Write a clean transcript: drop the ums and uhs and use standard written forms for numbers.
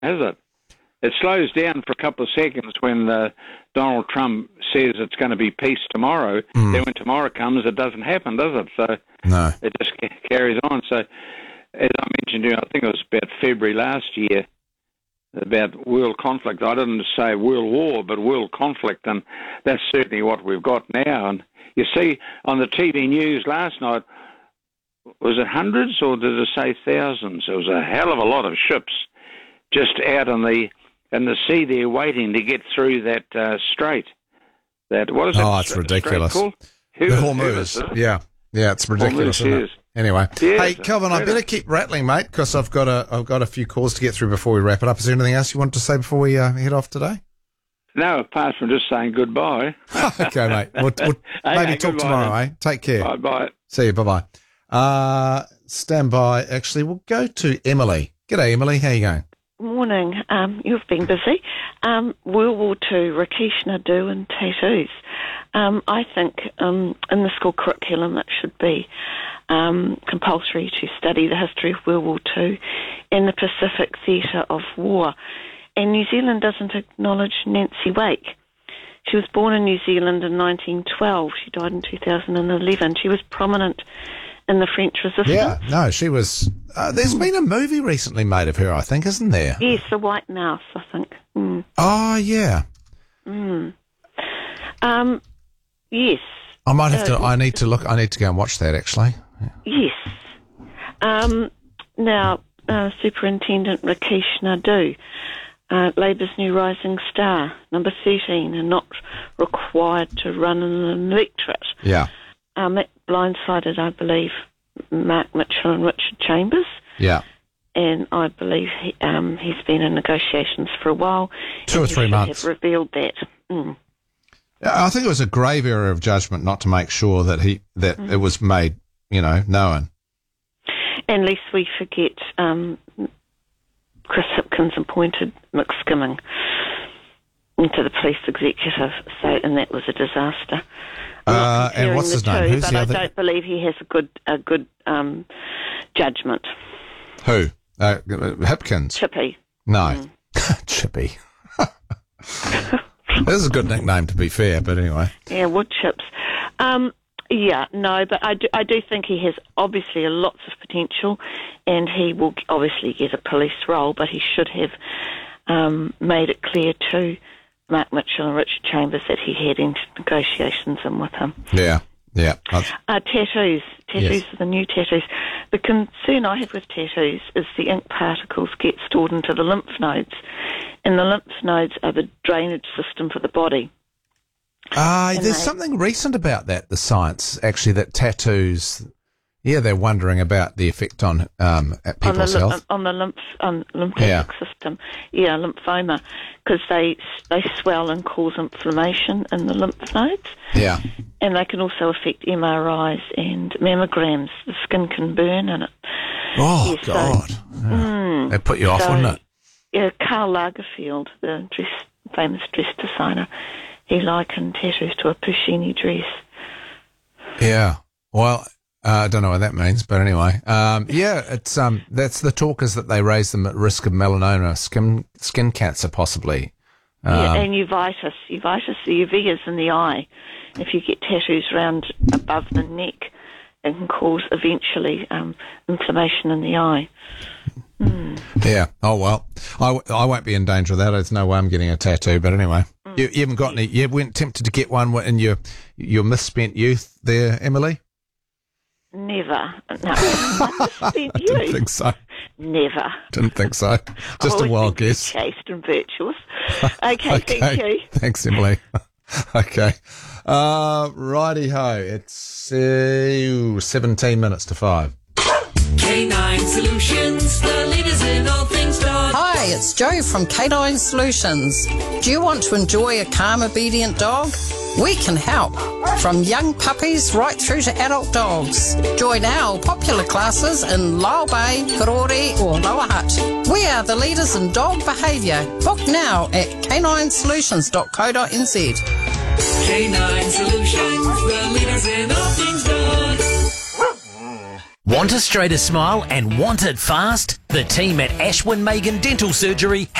has it? It slows down for a couple of seconds when Donald Trump says it's going to be peace tomorrow. Then when tomorrow comes, it doesn't happen, does it? So No. it just carries on. So as I mentioned, I think it was about February last year, about world conflict. I didn't say world war, but world conflict, and that's certainly what we've got now. And you see on the TV news last night, was it hundreds or did it say thousands? It was a hell of a lot of ships just out in the sea there waiting to get through that strait. What is it? Oh, it's ridiculous. The Hormuz. Yeah, it's ridiculous, Hormuz, isn't it? Anyway, yes, hey, Kelvin, I better keep rattling, mate, because I've got a few calls to get through before we wrap it up. Is there anything else you want to say before we head off today? No, apart from just saying goodbye. Okay, mate. We'll maybe talk tomorrow, eh? Take care. Bye. See you. Bye-bye. Stand by. Actually, we'll go to Emily. G'day, Emily. How you going? Morning. You've been busy. World War II, Rakesh Naidu and tattoos. I think in the school curriculum it should be compulsory to study the history of World War II and the Pacific theatre of war. And New Zealand doesn't acknowledge Nancy Wake. She was born in New Zealand in 1912. She died in 2011. She was prominent in the French Resistance. Yeah, no, she was... there's been a movie recently made of her, I think, isn't there? Yes, The White Mouse, I think. Oh, yeah. Yes. I might have to... I need to go and watch that, actually. Yes. Now, Superintendent Rakesh Naidu, Labour's new rising star, number 13, and not required to run in an electorate. Yeah. That blindsided, I believe, Mark Mitchell and Richard Chambers. Yeah. And I believe he's been in negotiations for a while. 2 or 3 months. Have revealed that. I think it was a grave error of judgment not to make sure that it was made, known. And lest we forget, Chris Hipkins appointed Mick Skimming into the police executive, and that was a disaster. And what's his name? Who's but the I other? don't believe he has a good judgment. Who? Hipkins? Chippy. No. Chippy. This is a good nickname, to be fair, but anyway. Yeah, wood chips. But I do think he has obviously lots of potential, and he will obviously get a police role, but he should have made it clear to Mark Mitchell and Richard Chambers that he had into negotiations in with him. Yeah. Tattoos. Tattoos are the new tattoos. The concern I have with tattoos is the ink particles get stored into the lymph nodes, and the lymph nodes are the drainage system for the body. There's something recent about that, the science, actually, that tattoos, they're wondering about the effect on at people's health. On the lymphatic system. Yeah, lymphoma, because they swell and cause inflammation in the lymph nodes. Yeah. And they can also affect MRIs and mammograms. The skin can burn in it. Oh, God. They put you off, wouldn't it? Yeah, Karl Lagerfeld, the famous dress designer, he likened tattoos to a Puccini dress. Yeah. Well, I don't know what that means, but anyway. It's that's the talk, is that they raise them at risk of melanoma, skin cancer possibly. And uveitis. Uveitis, the UV is in the eye. If you get tattoos around above the neck, it can cause eventually inflammation in the eye. Yeah. Oh, well, I won't be in danger of that. There's no way I'm getting a tattoo, but anyway. You haven't got any, you weren't tempted to get one in your misspent youth there, Emily? Never. No. Misspent youth? Didn't think so. Never. Didn't think so. Just a wild guess. Chaste and virtuous. Okay, thank you. Thanks, Emily. Okay. Righty-ho. It's 17 minutes to 5. K9 Solutions, the leaders in all things dog. Hi, it's Jo from K9 Solutions. Do you want to enjoy a calm, obedient dog? We can help. From young puppies right through to adult dogs. Join our popular classes in Lyle Bay, Karori or Lower Hutt. We are the leaders in dog behaviour. Book now at k9solutions.co.nz. K9 Solutions, the leaders in all things dog. Want a straighter smile and want it fast? The team at Ashwin Megan Dental Surgery